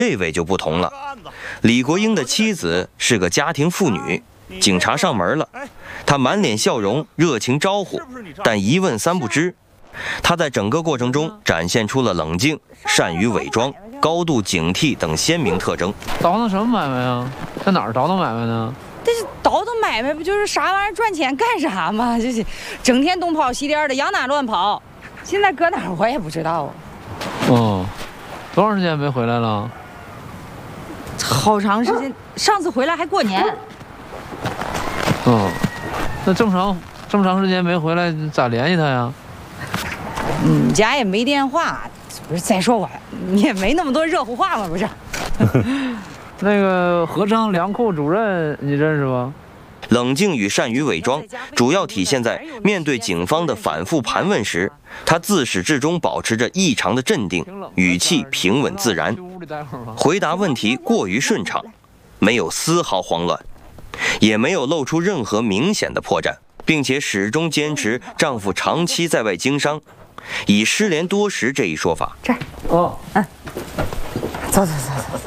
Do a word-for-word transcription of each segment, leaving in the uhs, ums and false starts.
这位就不同了，李国英的妻子是个家庭妇女，警察上门了，他满脸笑容，热情招呼，但一问三不知。他在整个过程中展现出了冷静、善于伪装、高度警惕等鲜明特征。 倒腾什么买卖啊？在哪儿倒腾买卖呢？ 但是倒腾买卖不就是啥玩意儿赚钱干啥吗？就是整天东跑西颠的，往哪乱跑。现在搁哪儿我也不知道啊。 哦，多长时间没回来了？ 好长时间，上次回来还过年。 哦，那这么长这么长时间没回来，咋联系他呀？ 嗯，家也没电话，不是？再说我你也没那么多热乎话嘛，不是？ 那个合昌粮库主任你认识吧？ 冷静与善于伪装，主要体现在面对警方的反复盘问时，他自始至终保持着异常的镇定，语气平稳自然，回答问题过于顺畅，没有丝毫慌乱，也没有露出任何明显的破绽，并且始终坚持丈夫长期在外经商，以失联多时这一说法。 这儿哦，嗯，走走走走。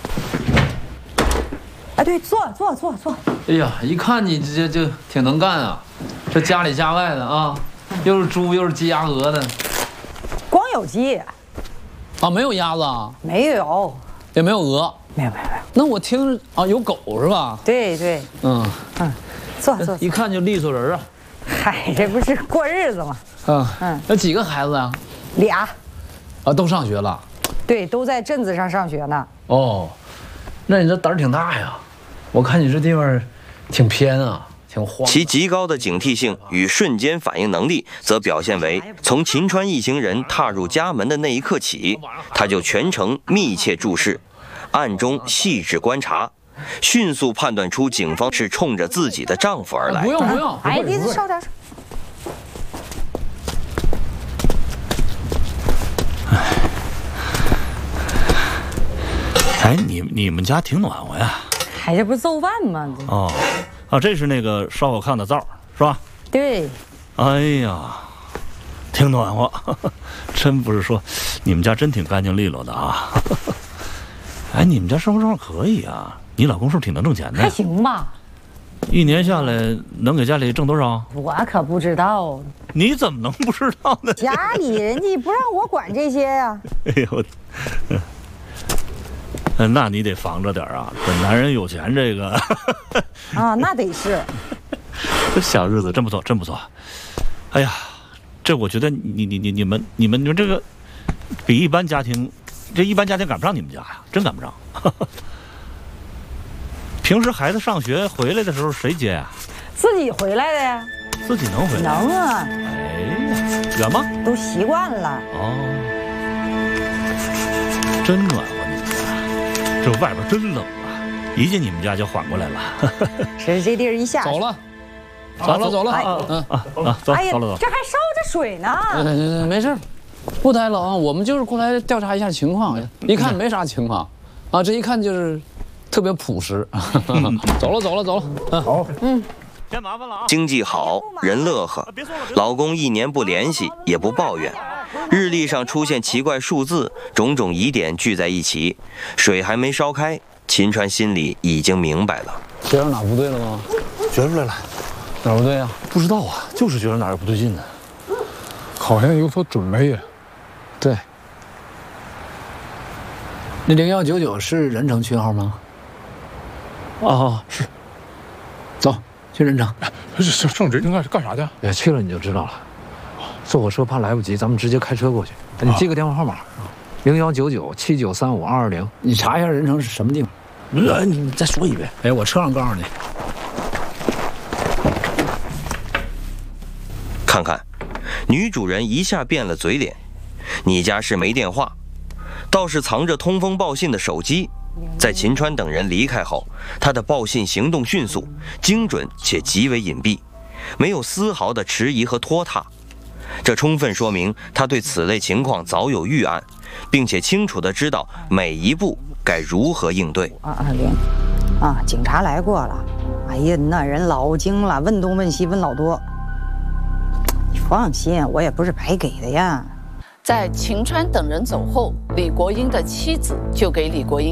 哎，对，坐坐坐坐。 哎呀，一看你这就挺能干啊，这家里家外的啊，又是猪又是鸡鸭鹅的。 光有鸡啊，没有鸭子啊？ 没有， 也没有鹅。 没有没有没有。 那我听啊，有狗是吧？ 对对。 嗯嗯，坐坐。 一看就利索人啊。 嗨，这不是过日子吗？ 啊嗯。有几个孩子呀？ 俩。 啊，都上学了。 对，都在镇子上上学呢。 哦。那你这胆儿挺大呀！我看你这地方挺偏啊，挺荒。 其极高的警惕性与瞬间反应能力，则表现为从秦川一行人踏入家门的那一刻起，他就全程密切注视，暗中细致观察，迅速判断出警方是冲着自己的丈夫而来。 不用不用， 哎，你稍点。 哎，你你们家挺暖和呀！ 哎，这不是做饭吗？ 哦，啊，这是那个烧火炕的灶，是吧？ 对。 哎呀，挺暖和，呵呵真不是说，你们家真挺干净利落的啊！哎，你们家生活状况可以啊，你老公是不是挺能挣钱的？ 还行吧。 一年下来能给家里挣多少？ 我可不知道。 你怎么能不知道呢？ 家里人家不让我管这些呀、啊。 哎呦。那你得防着点啊！这男人有钱，这个啊，那得是。 这小日子真不错，真不错。哎呀，这我觉得你你你你们你们你们这个比一般家庭，这一般家庭赶不上你们家呀，真赶不上。平时孩子上学回来的时候谁接呀？ 自己回来的呀。 自己能回来？ 能啊。 哎，远吗？ 都习惯了。 哦，真暖和。这外边真冷啊！一进你们家就缓过来了。 是这地儿一下走了，走了走了， 嗯啊啊，走哎呀， 走了走。 这还烧着水呢。 嗯，没事，不太冷，我们就是过来调查一下情况，一看没啥情况，啊，这一看就是特别朴实。走了走了走了，嗯好， 嗯。 先麻烦了啊！ 经济好，人乐呵，老公一年不联系也不抱怨，日历上出现奇怪数字，种种疑点聚在一起，水还没烧开，秦川心里已经明白了。 觉着哪不对了吗？ 觉出来了， 哪不对呀？ 不知道啊，就是觉得哪儿不对劲呢，好像有所准备呀。 对，那零幺九九是任城区号吗？哦，是。走。去任城， 这这上任城干干啥去？ 哎，去了你就知道了。坐火车怕来不及，咱们直接开车过去。你记个电话号码，零幺九九七九三五二二零。你查一下任城是什么地方？ 呃，你再说一遍。 哎，我车上告诉你。 看看，女主人一下变了嘴脸。你家是没电话，倒是藏着通风报信的手机。在秦川等人离开后，他的报信行动迅速、精准且极为隐蔽，没有丝毫的迟疑和拖沓。这充分说明他对此类情况早有预案，并且清楚地知道每一步该如何应对。 啊啊，连啊，警察来过了。哎呀，那人老精了，问东问西问老多。你放心，我也不是白给的呀。 在秦川等人走后， 李国英的妻子就给李国英